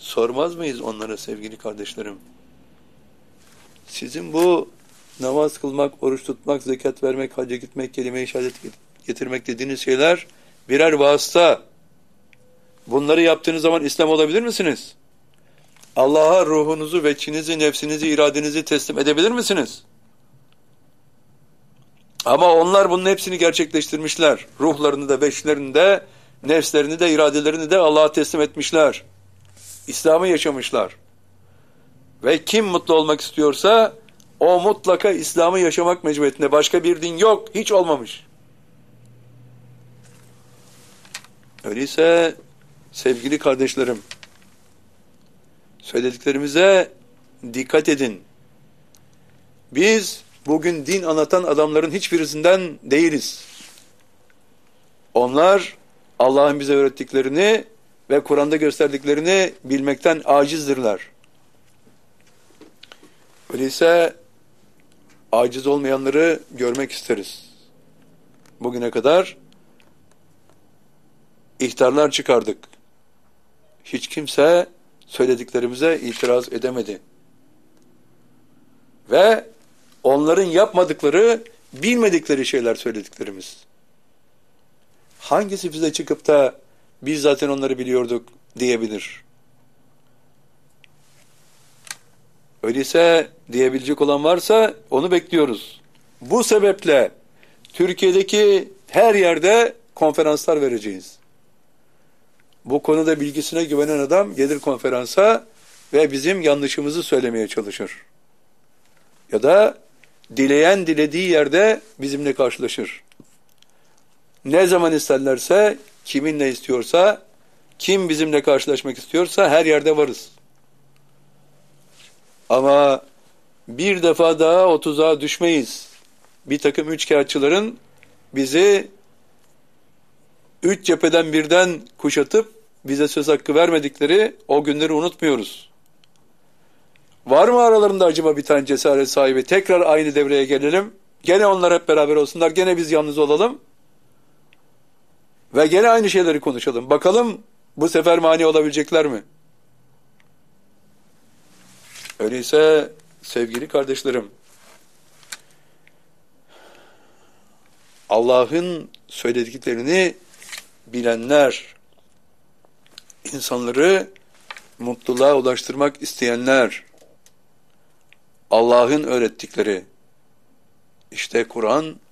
sormaz mıyız onlara sevgili kardeşlerim? Sizin bu namaz kılmak, oruç tutmak, zekat vermek, hacca gitmek, kelime-i şehadet getirmek dediğiniz şeyler birer vasıta. Bunları yaptığınız zaman İslam olabilir misiniz? Allah'a ruhunuzu, veçhinizi, nefsinizi, iradenizi teslim edebilir misiniz? Ama onlar bunun hepsini gerçekleştirmişler. Ruhlarını da, veçhlerini de, nefslerini de, iradelerini de Allah'a teslim etmişler. İslam'ı yaşamışlar. Ve kim mutlu olmak istiyorsa o mutlaka İslam'ı yaşamak mecburiyetinde. Başka bir din yok, hiç olmamış. Öyleyse sevgili kardeşlerim, söylediklerimize dikkat edin. Biz bugün din anlatan adamların hiçbirisinden değiliz. Onlar Allah'ın bize öğrettiklerini ve Kur'an'da gösterdiklerini bilmekten acizdirler. Öyleyse aciz olmayanları görmek isteriz. Bugüne kadar ihtarlar çıkardık. Hiç kimse söylediklerimize itiraz edemedi. Ve onların yapmadıkları, bilmedikleri şeyler söylediklerimiz. Hangisi bize çıkıp da biz zaten onları biliyorduk diyebilir? Öyleyse diyebilecek olan varsa onu bekliyoruz. Bu sebeple Türkiye'deki her yerde konferanslar vereceğiz. Bu konuda bilgisine güvenen adam gelir konferansa ve bizim yanlışımızı söylemeye çalışır. Ya da dileyen dilediği yerde bizimle karşılaşır. Ne zaman isterlerse, kiminle istiyorsa, kim bizimle karşılaşmak istiyorsa her yerde varız. Ama bir defa daha o tuzağa düşmeyiz. Bir takım üçkağıtçıların bizi 3 cepheden birden kuşatıp bize söz hakkı vermedikleri o günleri unutmuyoruz. Var mı aralarında acaba bir tane cesaret sahibi? Tekrar aynı devreye gelelim. Gene onlar hep beraber olsunlar. Gene biz yalnız olalım. Ve gene aynı şeyleri konuşalım. Bakalım bu sefer mani olabilecekler mi? Öyleyse sevgili kardeşlerim, Allah'ın söylediklerini bilenler, insanları mutluluğa ulaştırmak isteyenler, Allah'ın öğrettikleri, işte Kur'an